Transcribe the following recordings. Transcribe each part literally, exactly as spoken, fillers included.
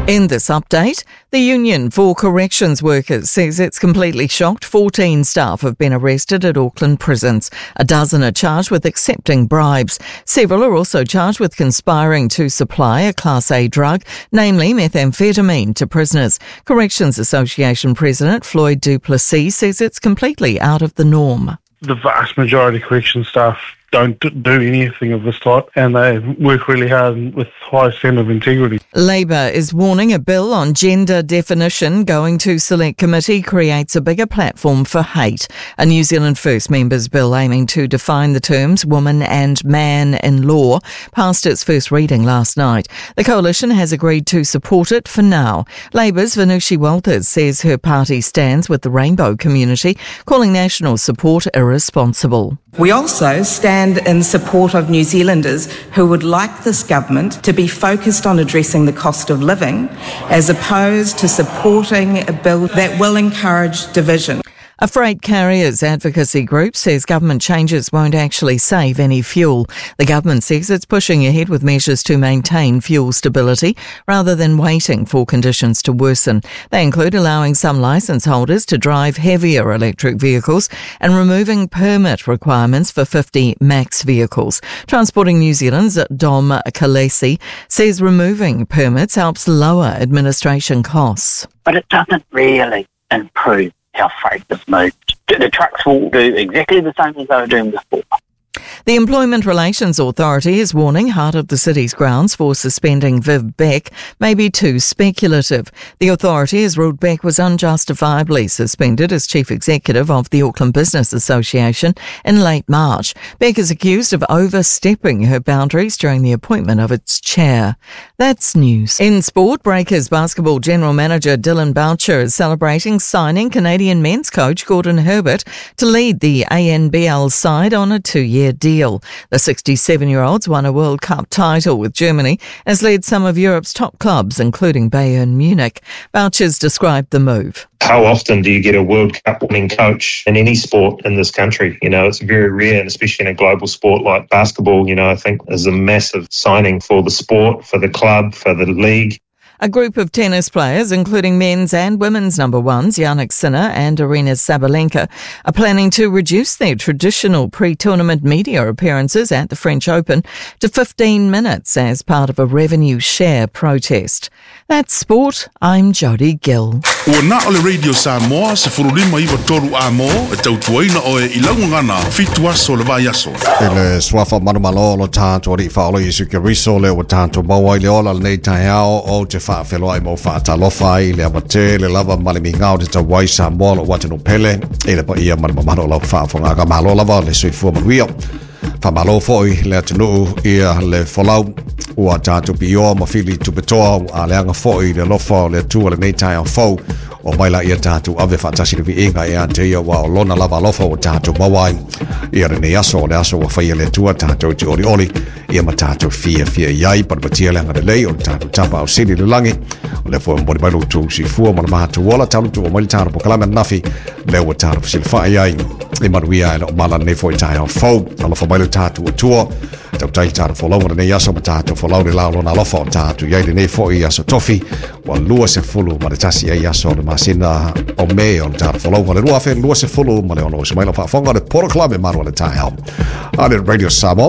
In this update, the Union for Corrections Workers says it's completely shocked fourteen staff have been arrested at Auckland prisons. A dozen are charged with accepting bribes. Several are also charged with conspiring to supply a Class A drug, namely methamphetamine, to prisoners. Corrections Association President Floyd du Plessis says it's completely out of the norm. The vast majority of corrections staff don't do anything of this type, and they work really hard with high standard of integrity. Labor is warning a bill on gender definition going to Select Committee creates a bigger platform for hate. A New Zealand First members bill aiming to define the terms woman and man in law passed its first reading last night. The coalition has agreed to support it for now. Labor's Venushi Walters says her party stands with the rainbow community, calling national support irresponsible. We also stand in support of New Zealanders who would like this government to be focused on addressing the cost of living as opposed to supporting a bill that will encourage division. A freight carriers advocacy group says government changes won't actually save any fuel. The government says it's pushing ahead with measures to maintain fuel stability rather than waiting for conditions to worsen. They include allowing some licence holders to drive heavier electric vehicles and removing permit requirements for fifty max vehicles. Transporting New Zealand's Dom Kalesi says removing permits helps lower administration costs. But it doesn't really improve how freight is moved. The trucks will do exactly the same as they were doing before. The Employment Relations Authority is warning Heart of the City's grounds for suspending Viv Beck may be too speculative. The authority has ruled Beck was unjustifiably suspended as Chief Executive of the Auckland Business Association in late March. Beck is accused of overstepping her boundaries during the appointment of its chair. That's news. In sport, Breakers basketball general manager Dylan Boucher is celebrating signing Canadian men's coach Gordon Herbert to lead the A N B L side on a two-year deal. The sixty-seven-year-old's won a World Cup title with Germany and has led some of Europe's top clubs, including Bayern Munich. Boucher's described the move. How often do you get a World Cup winning coach in any sport in this country? You know, it's very rare, and especially in a global sport like basketball, you know, I think is a massive signing for the sport, for the club, for the league. A group of tennis players, including men's and women's number ones, Jannik Sinner and Aryna Sabalenka, are planning to reduce their traditional pre-tournament media appearances at the French Open to fifteen minutes as part of a revenue share protest. That's sport. I'm Jodie Gill. Ua na ole Radio Samoa se furulima iwa toru a mo e tautuaina o e ilangungana fitu aso le vai aso. Ele swafa manumalo lo tanto ori whaolo Yesu ke riso le o tanto mawai le ola nei tai ao o te whaafelo ai mo whaatalofa i le amate le lava malimi ngau te tawai Samoa lo watino pele e le pa ia manumamano lau whaafonga ka malo lava le sui fua manuia. Whamalo foi le atunu ia le folau ua tātu pio ma fili tupetoa a leanga foi le lofa le tua le neitai au fau o maila ia tātu ave whaatasi le vi inga e ante ia wa o lona lava lofa o tātu mawai ia rene aso le aso wa whaia le tua tātu te ori ori ia ma tātu fia fia iai parpatia leanga le lei o tātu tapa au sini le langi o le fua mbori mailu tu si fua ma le maha tu wala talu tu o maili tāru po kalame nafi le ua tāru fsili wha iai i manuia e lo mala ne foi tai au fau a lofa mailu tātu o tua tau tai tāru wholau ne aso ma tātu wholau le lao lona lofa o tātu iai le ne foi aso tofi wa lua se fulu ma le tasi ai aso le masina o me o le tāru wholau ma le rua fe lua se fulu ma le ono se maila whaafonga le poro klame marua le tai au a le Radio Samoa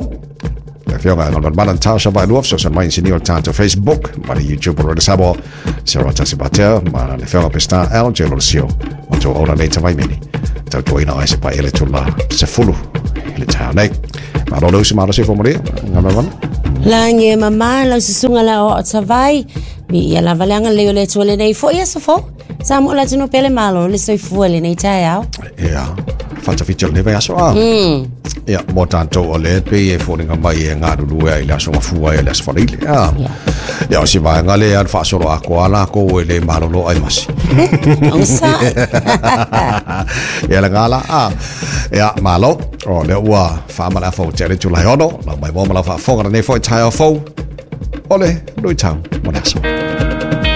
le whionga e ngon manan tau sa vai luaf so sa mai sini o tātu Facebook ma le YouTube o Radio Samoa se roa tasi batea ma le whionga pesta al jelo sio o to ona nei tawai meni tau toina ai se pa ele tula se fulu le tai nei ma lo se mara se fomori ngama van la nge mama la se sunga la o tawai mi ia la valanga le le tole nei fo ia so fo sa mo la tino pele malo le soi fu le nei tai au ia fata fitel ne vai aso a ia mo tanto o le pe e fo nga mai e nga lu e la so fu ai la so ile ia ia si vai nga le an fa so a ko ala ko le malo lo ai masi o sa ia la gala a ia malo o le ua fa mala fo tere tu la ono la mai mo mala fa fo nga ne fo tai fo ole lui tau mo naso